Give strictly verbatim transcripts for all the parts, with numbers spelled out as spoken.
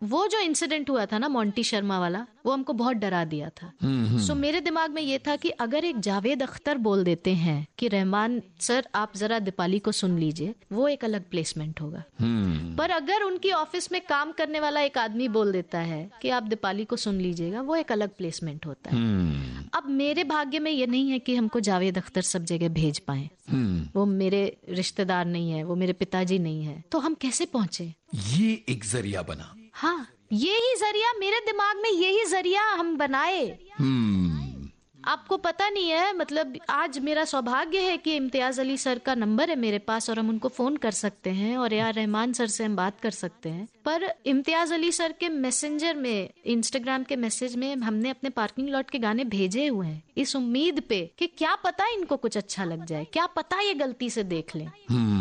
वो जो इंसिडेंट हुआ था ना मोंटी शर्मा वाला, वो हमको बहुत डरा दिया था। सो so, मेरे दिमाग में ये था कि अगर एक जावेद अख्तर बोल देते हैं कि रहमान सर आप जरा दीपाली को सुन लीजिए, वो एक अलग प्लेसमेंट होगा। पर अगर उनकी ऑफिस में काम करने वाला एक आदमी बोल देता है कि आप दीपाली को सुन लीजिएगा, वो एक अलग प्लेसमेंट होता है। अब मेरे भाग्य में ये नहीं है कि हमको जावेद अख्तर सब जगह भेज पाए, वो मेरे रिश्तेदार नहीं है, वो मेरे पिताजी नहीं है, तो हम कैसे पहुंचे? ये एक जरिया बना। हाँ, यही जरिया मेरे दिमाग में, यही जरिया हम बनाए। आपको पता नहीं है, मतलब आज मेरा सौभाग्य है कि इम्तियाज अली सर का नंबर है मेरे पास और हम उनको फोन कर सकते हैं और यार रहमान सर से हम बात कर सकते हैं। पर इम्तियाज अली सर के मैसेंजर में, इंस्टाग्राम के मैसेज में हमने अपने पार्किंग लॉट के गाने भेजे हुए हैं इस उम्मीद पे कि क्या पता इनको कुछ अच्छा लग जाए, क्या पता ये गलती से देख लें।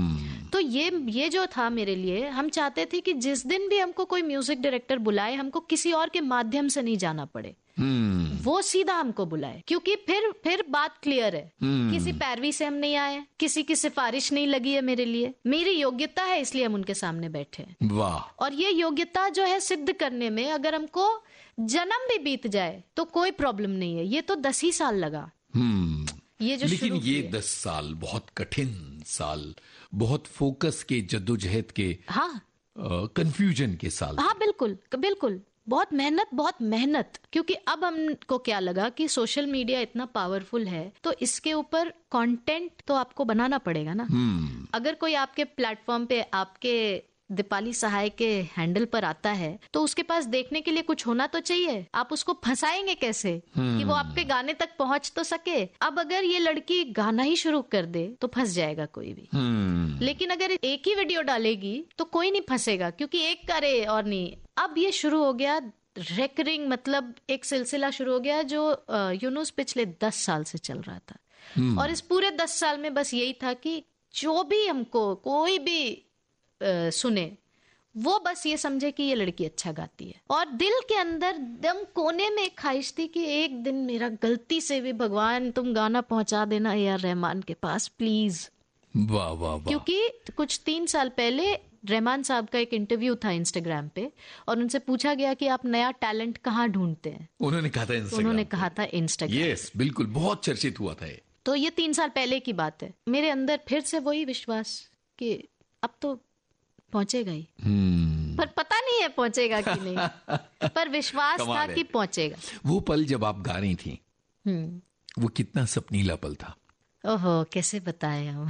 तो ये ये जो था मेरे लिए, हम चाहते थे कि जिस दिन भी हमको कोई म्यूजिक डायरेक्टर बुलाए, हमको किसी और के माध्यम से नहीं जाना पड़े, Hmm. वो सीधा हमको बुलाए, क्योंकि फिर फिर बात क्लियर है। hmm. किसी पैरवी से हम नहीं आए, किसी की सिफारिश नहीं लगी है मेरे लिए, मेरी योग्यता है इसलिए हम उनके सामने बैठे। वाह। और ये योग्यता जो है सिद्ध करने में अगर हमको जन्म भी बीत जाए तो कोई प्रॉब्लम नहीं है। ये तो दस ही साल लगा। hmm. ये जो लेकिन ये दस साल बहुत कठिन साल, बहुत फोकस के, जद्दोजहद के, हाँ कंफ्यूजन के साल। हाँ बिल्कुल बिल्कुल, बहुत मेहनत, बहुत मेहनत। क्योंकि अब हमको क्या लगा कि सोशल मीडिया इतना पावरफुल है तो इसके ऊपर कंटेंट तो आपको बनाना पड़ेगा ना। hmm. अगर कोई आपके प्लेटफॉर्म पे आपके दीपाली सहाय के हैंडल पर आता है तो उसके पास देखने के लिए कुछ होना तो चाहिए। आप उसको फंसाएंगे कैसे hmm. कि वो आपके गाने तक पहुंच तो सके। अब अगर ये लड़की गाना ही शुरू कर दे तो फंस जाएगा कोई भी। hmm. लेकिन अगर एक ही वीडियो डालेगी तो कोई नहीं फंसेगा, क्योंकि एक करे और नहीं। अब ये शुरू हो गया रेकरिंग, मतलब एक सिलसिला शुरू हो गया जो यूनुस पिछले दस साल से चल रहा था। hmm. और इस पूरे दस साल में बस यही था कि जो भी हमको कोई भी आ, सुने वो बस ये समझे कि ये लड़की अच्छा गाती है। और दिल के अंदर दम कोने में एक ख्वाहिश थी कि एक दिन मेरा गलती से भी भगवान तुम गाना पहुंचा देना ए आर रहमान के पास प्लीज। वाह वाह वाह। क्योंकि कुछ तीन साल पहले रहमान साहब का एक इंटरव्यू था इंस्टाग्राम पे और उनसे पूछा गया कि आप नया टैलेंट कहाँ ढूंढते हैं। उन्होंने कहा था इंस्टाग्राम। उन्होंने कहा था इंस्टाग्राम। यस बिल्कुल, बहुत चर्चित हुआ था ये। तो ये तीन साल पहले की बात है। मेरे अंदर फिर से वही विश्वास कि अब तो पहुंचेगा ही। hmm. पर पता नहीं है पहुंचेगा कि नहीं, पर विश्वास था कि पहुंचेगा। वो पल जब आप गा रही थी, hmm. वो कितना सपनीला पल था। ओहो, कैसे बताए हम।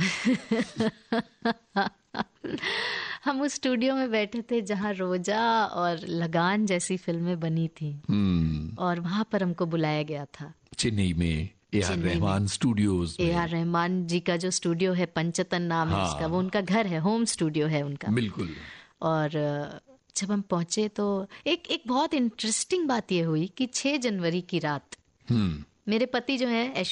हम उस स्टूडियो में बैठे थे जहां रोजा और लगान जैसी फिल्में बनी थी। hmm. और वहां पर हमको बुलाया गया था चेन्नई में A R Rahman studios. A R Rahman जी का जो स्टूडियो है, पंचतन नाम है उसका, वो उनका घर है, होम स्टूडियो है उनका। बिल्कुल। और जब हम पहुंचे तो एक एक बहुत इंटरेस्टिंग बात ये हुई कि छह जनवरी की रात hmm. मेरे पति जो है